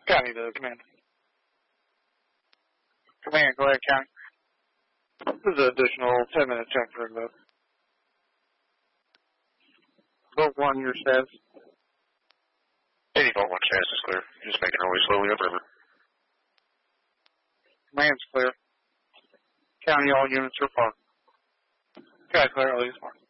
County to command. Command, go ahead, County. This is an additional 10-minute check for the Boat 1, your status. 80 Boat 1 status is clear. Just making our way slowly upriver. Command's clear. County, all units are parked. Sky clear, at least 1.